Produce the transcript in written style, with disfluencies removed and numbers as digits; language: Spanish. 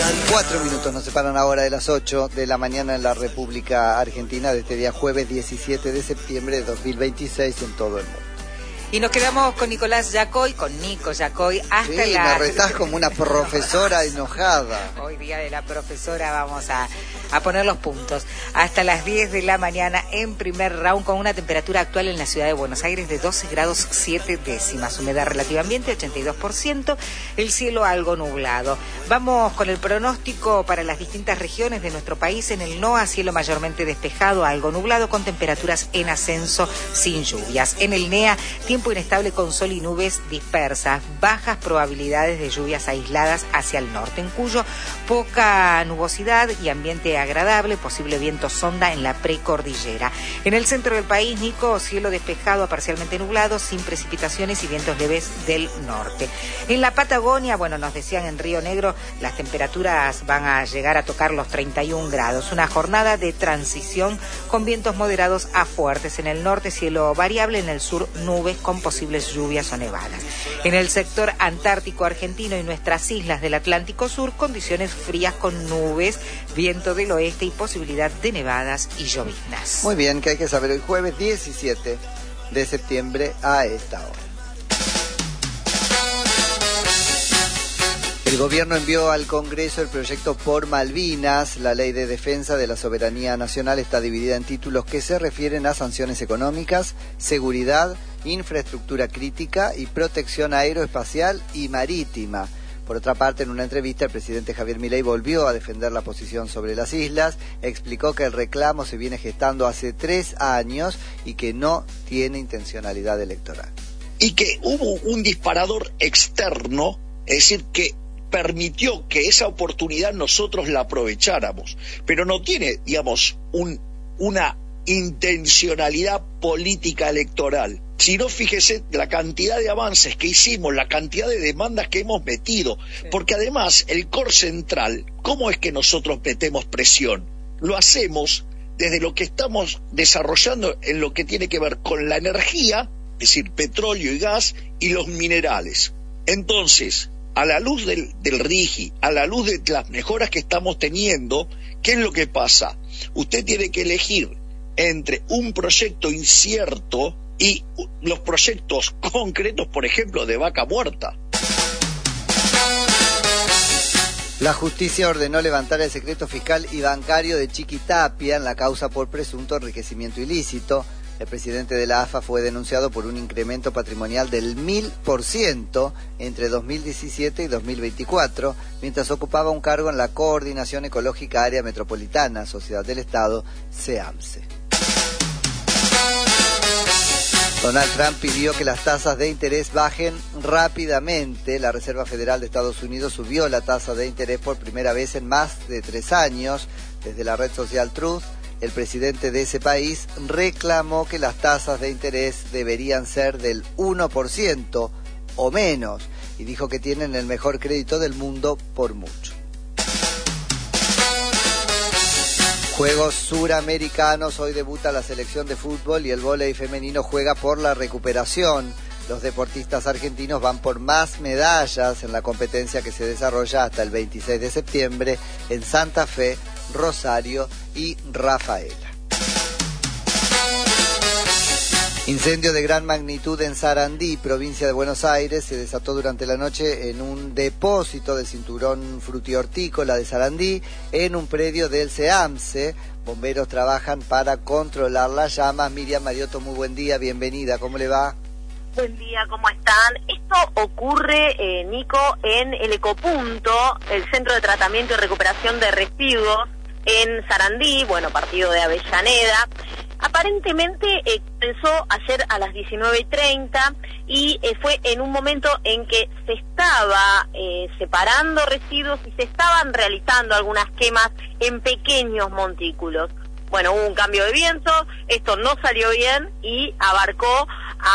4 minutos nos separan ahora de las 8 de la mañana en la República Argentina de este día jueves 17 de septiembre de 2026 en todo el mundo. Y nos quedamos con Nicolás Yacoy, con Nico Yacoy, hasta sí, la... me retás como una profesora enojada. Hoy día de la profesora vamos a poner los puntos. Hasta las 10 de la mañana en primer round con una temperatura actual en la ciudad de Buenos Aires de 12 grados 7 décimas. Humedad relativa ambiente 82%, el cielo algo nublado. Vamos con el pronóstico para las distintas regiones de nuestro país. En el NOA, cielo mayormente despejado, algo nublado con temperaturas en ascenso sin lluvias. En el NEA, tiempo inestable con sol y nubes dispersas, bajas probabilidades de lluvias aisladas hacia el norte. En Cuyo, poca nubosidad y ambiente agradable, posible viento sonda en la precordillera. En el centro del país, Nico, cielo despejado a parcialmente nublado, sin precipitaciones y vientos leves del norte. En la Patagonia, bueno, nos decían en Río Negro, las temperaturas van a llegar a tocar los 31 grados. Una jornada de transición con vientos moderados a fuertes. En el norte, cielo variable, en el sur, nubes con posibles lluvias o nevadas. En el sector antártico argentino y nuestras islas del Atlántico Sur, condiciones frías con nubes, viento del oeste y posibilidad de nevadas y lloviznas. Muy bien, que hay que saber hoy jueves 17 de septiembre a esta hora. El gobierno envió al Congreso el proyecto Por Malvinas. La ley de defensa de la soberanía nacional está dividida en títulos que se refieren a sanciones económicas, seguridad, infraestructura crítica y protección aeroespacial y marítima. Por otra parte, en una entrevista, el presidente Javier Milei volvió a defender la posición sobre las islas, explicó que el reclamo se viene gestando hace 3 años y que no tiene intencionalidad electoral. Y que hubo un disparador externo, es decir, que permitió que esa oportunidad nosotros la aprovecháramos, pero no tiene, digamos, una intencionalidad política electoral. Si no, fíjese la cantidad de avances que hicimos, la cantidad de demandas que hemos metido, porque además el core central, ¿cómo es que nosotros metemos presión? Lo hacemos desde lo que estamos desarrollando en lo que tiene que ver con la energía, es decir, petróleo y gas, y los minerales. Entonces, a la luz del RIGI, a la luz de las mejoras que estamos teniendo, ¿qué es lo que pasa? Usted tiene que elegir entre un proyecto incierto y los proyectos concretos, por ejemplo, de Vaca Muerta. La justicia ordenó levantar el secreto fiscal y bancario de Chiquitapia en la causa por presunto enriquecimiento ilícito. El presidente de la AFA fue denunciado por un incremento patrimonial del 1000% entre 2017 y 2024, mientras ocupaba un cargo en la Coordinación Ecológica Área Metropolitana, Sociedad del Estado, CEAMSE. Donald Trump pidió que las tasas de interés bajen rápidamente. La Reserva Federal de Estados Unidos subió la tasa de interés por primera vez en más de 3 años. Desde la red social Truth, el presidente de ese país reclamó que las tasas de interés deberían ser del 1% o menos y dijo que tienen el mejor crédito del mundo por mucho. Juegos Suramericanos, hoy debuta la selección de fútbol y el vóley femenino juega por la recuperación. Los deportistas argentinos van por más medallas en la competencia que se desarrolla hasta el 26 de septiembre en Santa Fe, Rosario y Rafaela. Incendio de gran magnitud en Sarandí, provincia de Buenos Aires, se desató durante la noche en un depósito del cinturón frutihortícola de Sarandí, en un predio del CEAMSE. Bomberos trabajan para controlar las llamas. Miriam Mariotto, muy buen día, bienvenida, ¿cómo le va? Buen día, ¿cómo están? Esto ocurre, Nico, en el Ecopunto, el Centro de Tratamiento y Recuperación de Residuos en Sarandí, bueno, partido de Avellaneda. Aparentemente comenzó ayer a las 19:30 y fue en un momento en que se estaba separando residuos y se estaban realizando algunas quemas en pequeños montículos. Bueno, hubo un cambio de viento, esto no salió bien y abarcó